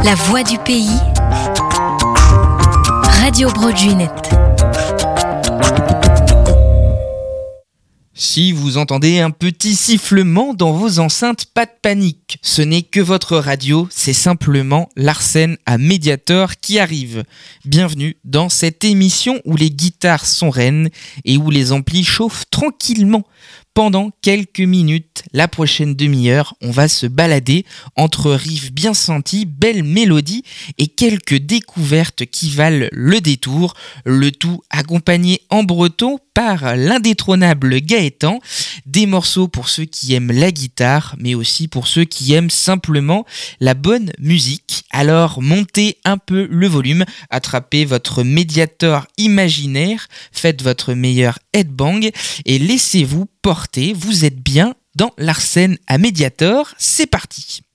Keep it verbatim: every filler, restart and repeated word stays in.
La voix du pays, Radio Broadway. Si vous entendez un petit sifflement dans vos enceintes, pas de panique. Ce n'est que votre radio, c'est simplement l'Arsène à Mediator qui arrive. Bienvenue dans cette émission où les guitares sont reines et où les amplis chauffent tranquillement. Pendant quelques minutes, la prochaine demi-heure, on va se balader entre riffs bien sentis, belles mélodies et quelques découvertes qui valent le détour. Le tout accompagné en breton par l'indétrônable Gaëtan. Des morceaux pour ceux qui aiment la guitare, mais aussi pour ceux qui aiment simplement la bonne musique. Alors montez un peu le volume, attrapez votre médiator imaginaire, faites votre meilleur headbang et laissez-vous porter. Vous êtes bien dans l'Arsène à Mediator, c'est parti.